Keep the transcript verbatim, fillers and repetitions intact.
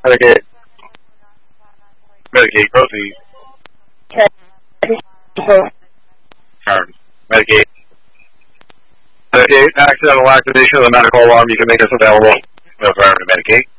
Medicaid. Medicaid, proceed. Affirmative. Medicaid. Medicaid, accidental activation of the medical alarm. You can make us available. Affirmative. Medicaid.